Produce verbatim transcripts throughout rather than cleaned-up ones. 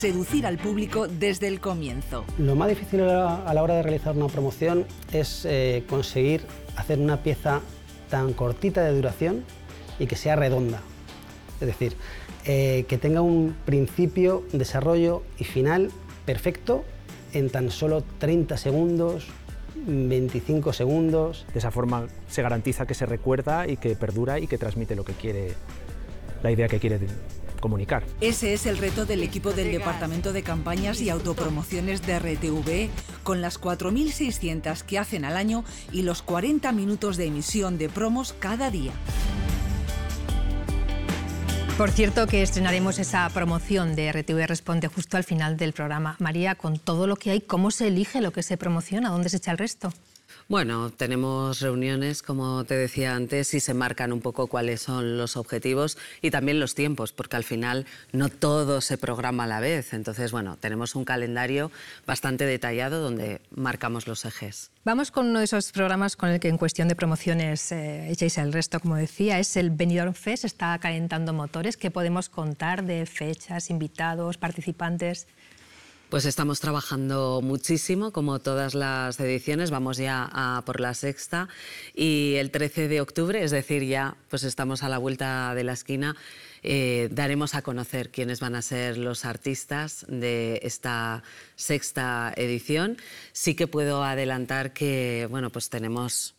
Seducir al público desde el comienzo. Lo más difícil a la hora de realizar una promoción es eh, conseguir hacer una pieza tan cortita de duración y que sea redonda. Es decir, eh, que tenga un principio, desarrollo y final perfecto en tan solo treinta segundos, veinticinco segundos. De esa forma se garantiza que se recuerda y que perdura y que transmite lo que quiere, la idea que quiere comunicar. Ese es el reto del equipo del Departamento de Campañas y Autopromociones de R T V E, con las cuatro mil seiscientas que hacen al año y los cuarenta minutos de emisión de promos cada día. Por cierto, que estrenaremos esa promoción de R T V E Responde justo al final del programa. María, con todo lo que hay, ¿cómo se elige lo que se promociona? ¿Dónde se echa el resto? Bueno, tenemos reuniones, como te decía antes, y se marcan un poco cuáles son los objetivos y también los tiempos, porque al final no todo se programa a la vez. Entonces, bueno, tenemos un calendario bastante detallado donde marcamos los ejes. Vamos con uno de esos programas con el que en cuestión de promociones eh, echáis el resto, como decía, es el Benidorm Fest, está calentando motores. ¿Qué podemos contar de fechas, invitados, participantes? Pues estamos trabajando muchísimo, como todas las ediciones, vamos ya a por la sexta y el trece de octubre, es decir, ya pues estamos a la vuelta de la esquina, eh, daremos a conocer quiénes van a ser los artistas de esta sexta edición. Sí que puedo adelantar que, bueno, pues tenemos...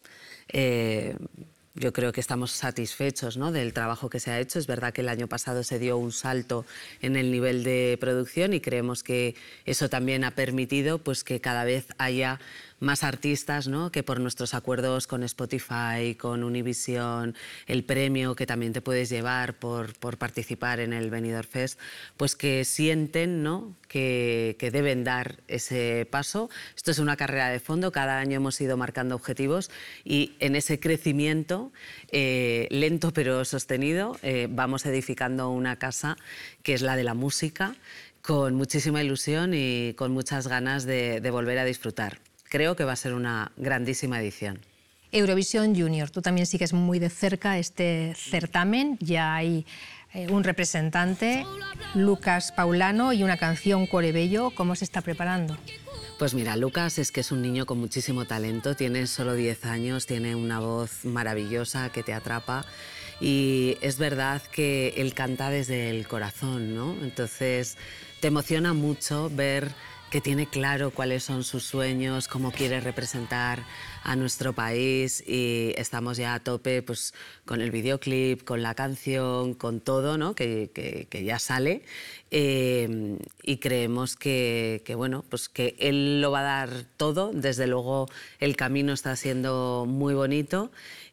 Eh, Yo creo que estamos satisfechos, ¿no?, del trabajo que se ha hecho. Es verdad que el año pasado se dio un salto en el nivel de producción y creemos que eso también ha permitido pues, que cada vez haya más artistas, ¿no?, que por nuestros acuerdos con Spotify, con Univision, el premio que también te puedes llevar por, por participar en el Benidorm Fest, pues que sienten, ¿no?, que, que deben dar ese paso. Esto es una carrera de fondo, cada año hemos ido marcando objetivos y en ese crecimiento eh, lento pero sostenido eh, vamos edificando una casa que es la de la música, con muchísima ilusión y con muchas ganas de, de volver a disfrutar. Creo que va a ser una grandísima edición. Eurovisión Junior, tú también sigues muy de cerca este certamen, ya hay eh, un representante, Lucas Paulano, y una canción, Cuore Bello. ¿Cómo se está preparando? Pues mira, Lucas es que es un niño con muchísimo talento, tiene solo diez años, tiene una voz maravillosa que te atrapa y es verdad que él canta desde el corazón, ¿no? Entonces te emociona mucho ver que tiene claro cuáles son sus sueños, cómo quiere representar a nuestro país y estamos ya a tope pues, con el videoclip, con la canción, con todo, ¿no?, que, que, que ya sale eh, y creemos que, que, bueno, pues que él lo va a dar todo. Desde luego el camino está siendo muy bonito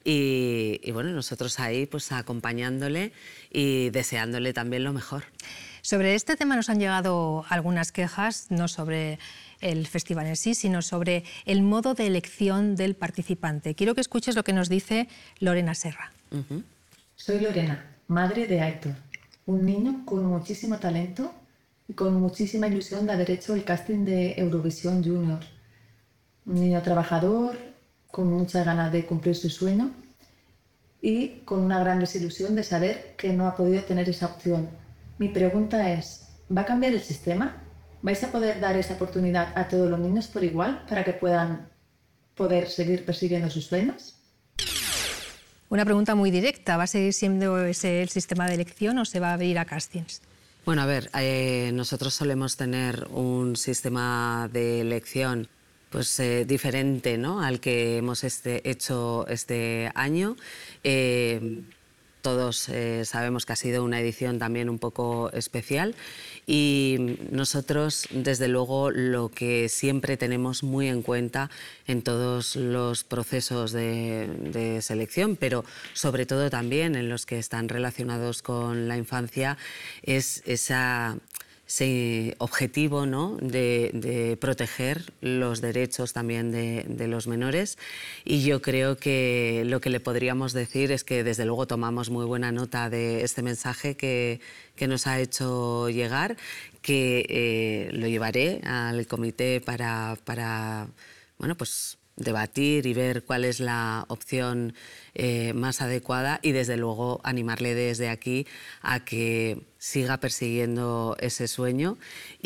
y, y bueno, nosotros ahí pues acompañándole y deseándole también lo mejor. Sobre este tema nos han llegado algunas quejas, no sobre el festival en sí, sino sobre el modo de elección del participante. Quiero que escuches lo que nos dice Lorena Serra. Uh-huh. Soy Lorena, madre de Aitor, un niño con muchísimo talento y con muchísima ilusión de haber hecho el casting de Eurovisión Junior. Un niño trabajador, con muchas ganas de cumplir su sueño y con una gran desilusión de saber que no ha podido tener esa opción. Mi pregunta es, ¿va a cambiar el sistema? ¿Vais a poder dar esa oportunidad a todos los niños por igual para que puedan poder seguir persiguiendo sus sueños? Una pregunta muy directa. ¿Va a seguir siendo ese el sistema de elección o se va a abrir a castings? Bueno, a ver, eh, nosotros solemos tener un sistema de elección pues, eh, diferente, ¿no?, al que hemos este, hecho este año. Eh, Todos eh, sabemos que ha sido una edición también un poco especial y nosotros, desde luego, lo que siempre tenemos muy en cuenta en todos los procesos de, de selección, pero sobre todo también en los que están relacionados con la infancia, es esa... ese objetivo, ¿no?, de, de proteger los derechos también de, de los menores y yo creo que lo que le podríamos decir es que desde luego tomamos muy buena nota de este mensaje que, que nos ha hecho llegar, que eh, lo llevaré al comité para, para bueno, pues debatir y ver cuál es la opción eh, más adecuada y desde luego animarle desde aquí a que siga persiguiendo ese sueño.